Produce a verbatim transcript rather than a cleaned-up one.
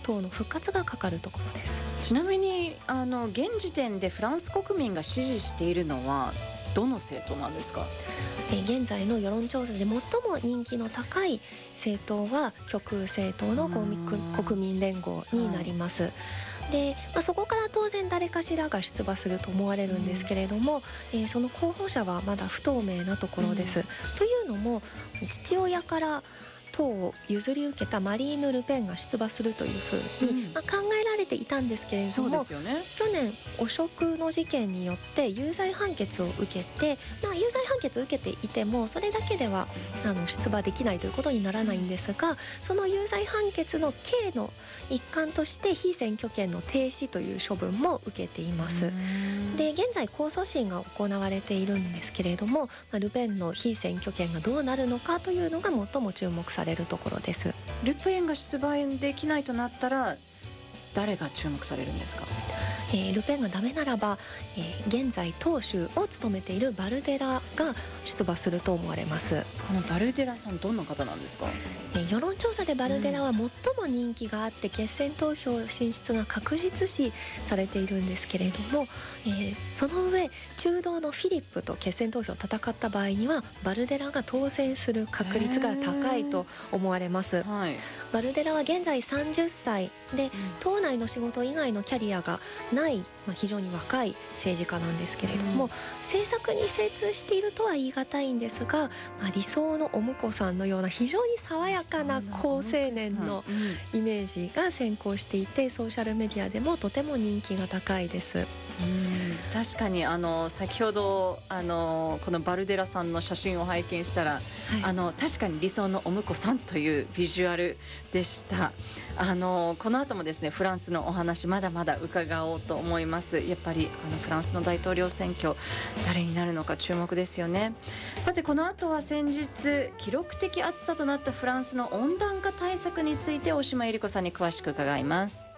党の復活がかかるところです。 ちなみにあの現時点でフランス国民が支持しているのはどの政党なんですか？ えー、現在の世論調査で最も人気の高い政党は極右政党の国民連合になります。はい、でまあ、そこから当然誰かしらが出馬すると思われるんですけれども、えー、その候補者はまだ不透明なところです。というのも父親から党を譲り受けたマリーヌ・ルペンが出馬するというふうに、うんまあ、考えられていたんですけれども、 そうですよね、 去年汚職の事件によって有罪判決を受けて、まあ、有罪判決を受けていてもそれだけではあの出馬できないということにならないんですが、その有罪判決の刑の一環として被選挙権の停止という処分も受けています。で現在控訴審が行われているんですけれども、まあ、ルペンの被選挙権がどうなるのかというのが最も注目されるところです。 ルペンが出馬できないとなったら誰が注目されるんですか？ えー、ルペンがダメならば、えー、現在党首を務めているバルデラが出馬すると思われます。 このバルデラさんどんな方なんですか？ えー、世論調査でバルデラは最も人気があって決選投票進出が確実視されているんですけれども、えー、その上中道のフィリップと決選投票を戦った場合にはバルデラが当選する確率が高いと思われます。 はい、 バルデラは現在さんじゅっさいで、うん、党内の仕事以外のキャリアがない、まあ、非常に若い政治家なんですけれども、うん、政策に精通しているとは言い難いんですが、まあ、理想のお婿さんのような非常に爽やかな好青年のイメージが先行していて、ソーシャルメディアでもとても人気が高いです。 うん確かにあの先ほどあのこのバルデラさんの写真を拝見したら、はい、あの確かに理想のお婿さんというビジュアルでした。あのこの後もですねフランスのお話まだまだ伺おうと思います。やっぱりあのフランスの大統領選挙誰になるのか注目ですよね。さてこの後は先日記録的暑さとなったフランスの温暖化対策について大島百合子さんに詳しく伺います。